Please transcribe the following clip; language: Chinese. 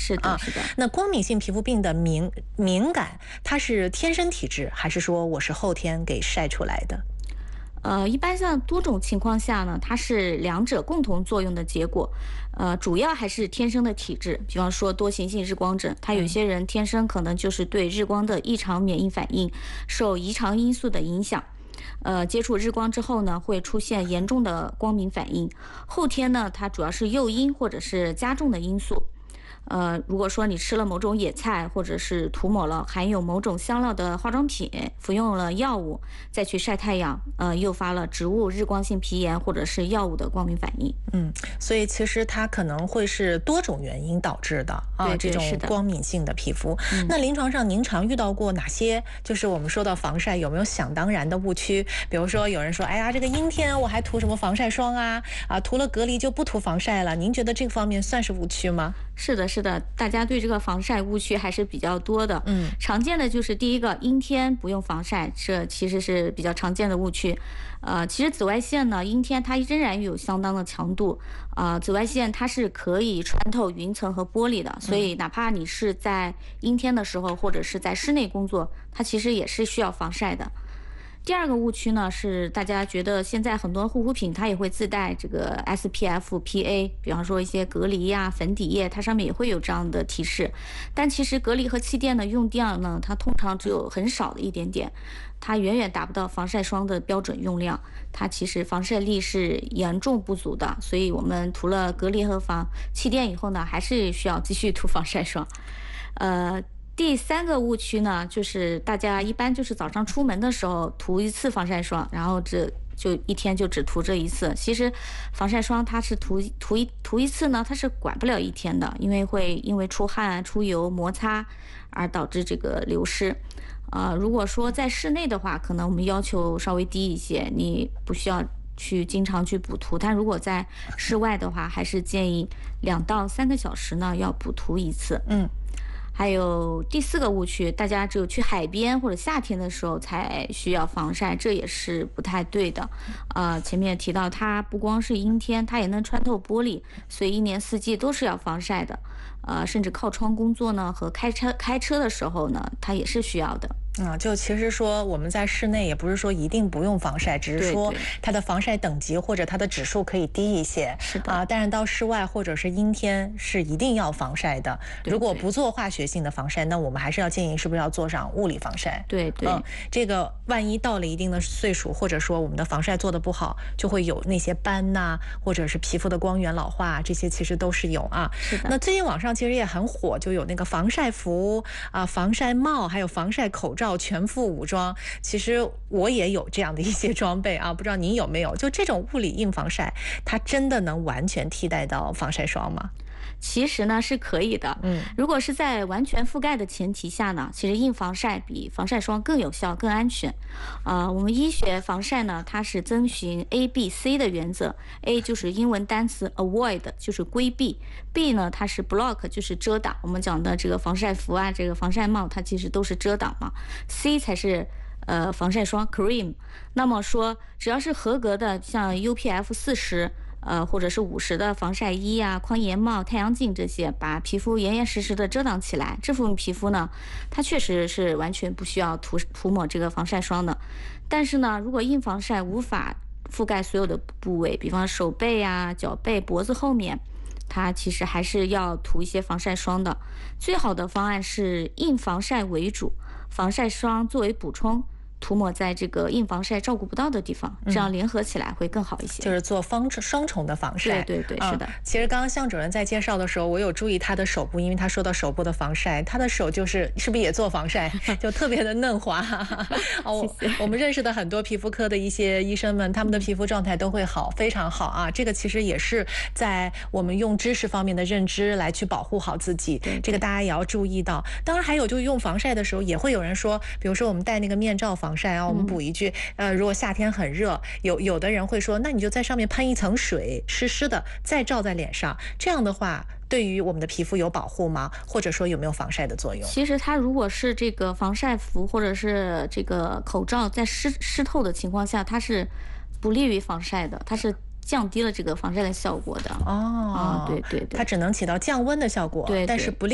是的，是的。 那光敏性皮肤病的敏感，它是天生体质，还是说我是后天给晒出来的？ 一般像多种情况下呢，它是两者共同作用的结果。主要还是天生的体质，比方说多形性日光疹，它有些人天生可能就是对日光的异常免疫反应，受遗传因素的影响。接触日光之后呢，会出现严重的光敏反应。后天呢，它主要是诱因或者是加重的因素。如果说你吃了某种野菜，或者是涂抹了含有某种香料的化妆品，服用了药物，再去晒太阳，诱发了植物日光性皮炎或者是药物的光敏反应。 所以其实它可能会是多种原因导致的啊，这种光敏性的皮肤。那临床上您常遇到过哪些？就是我们说到防晒，有没有想当然的误区？比如说有人说，哎呀，这个阴天我还涂什么防晒霜啊？涂了隔离就不涂防晒了。您觉得这个方面算是误区吗？ 是的，是的，大家对这个防晒误区还是比较多的。常见的就是第一个，阴天不用防晒，这其实是比较常见的误区。其实紫外线呢，阴天它仍然有相当的强度。紫外线它是可以穿透云层和玻璃的，所以哪怕你是在阴天的时候，或者是在室内工作，它其实也是需要防晒的。第二个误区呢，是大家觉得现在很多护肤品它也会自带这个 SPF、PA， 比方说一些隔离呀、粉底液，它上面也会有这样的提示。但其实隔离和气垫的用量呢，它通常只有很少的一点点，它远远达不到防晒霜的标准用量，它其实防晒力是严重不足的。所以我们涂了隔离和气垫以后呢，还是需要继续涂防晒霜。第三个误区呢，就是大家一般就是早上出门的时候涂一次防晒霜，然后就一天就只涂这一次。其实防晒霜它是涂一次呢，它是管不了一天的，会因为出汗、出油、摩擦而导致这个流失。如果说在室内的话，可能我们要求稍微低一些，你不需要经常去补涂。但如果在室外的话，还是建议2到3个小时呢要补涂一次。还有第4个误区，大家只有去海边或者夏天的时候才需要防晒，这也是不太对的。前面提到它不光是阴天，它也能穿透玻璃，所以一年四季都是要防晒的。甚至靠窗工作呢和开车的时候呢，它也是需要的。 就其实说我们在室内也不是说一定不用防晒，只是说它的防晒等级或者它的指数可以低一些。 是的但是到室外或者是阴天是一定要防晒的。如果不做化学性的防晒，那我们还是要建议是不是要做上物理防晒？ 对， 这个万一到了一定的岁数，或者说我们的防晒做得不好，就会有那些斑呐，或者是皮肤的光源老化，这些其实都是有啊。 是的。 那最近网上其实也很火，就有那个防晒服防晒帽，还有防晒口罩。全副武装，其实我也有这样的一些装备啊，不知道您有没有？就这种物理硬防晒，它真的能完全替代到防晒霜吗？ 其实呢是可以的。如果是在完全覆盖的前提下呢，其实硬防晒比防晒霜更有效、更安全。我们医学防晒呢，它是遵循 A、B、C 的原则。A 就是英文单词 avoid， 就是规避。B 呢，它是 block， 就是遮挡。我们讲的这个防晒服啊，这个防晒帽，它其实都是遮挡嘛。C 才是防晒霜 cream。那么说，只要是合格的，像 UPF40。或者是50的防晒衣啊、宽檐帽、太阳镜这些，把皮肤严实实的遮挡起来。这副皮肤呢，它确实是完全不需要涂抹这个防晒霜的。但是呢，如果硬防晒无法覆盖所有的部位，比方手背啊、脚背、脖子后面，它其实还是要涂一些防晒霜的。最好的方案是硬防晒为主，防晒霜作为补充。涂抹在这个硬防晒照顾不到的地方，这样联合起来会更好一些。 就是做双重的防晒。 对，是的。 其实刚刚向主任在介绍的时候，我有注意他的手部，因为他说到手部的防晒，他的手是不是也做防晒，就特别的嫩滑。 谢谢。 我们认识的很多皮肤科的一些医生们，他们的皮肤状态都会好，非常好啊。这个其实也是在我们用知识方面的认知来去保护好自己，这个大家也要注意到。当然还有就是用防晒的时候，也会有人说，比如说我们戴那个面罩防晒啊，我们补一句，如果夏天很热，有的人会说，那你就在上面喷一层水，湿的，再照在脸上，这样的话对于我们的皮肤有保护吗？或者说有没有防晒的作用？ 其实它如果是这个防晒服或者是这个口罩在湿透的情况下，它是不利于防晒的，它是降低了这个防晒的效果的。 对，它只能起到降温的效果，但是不利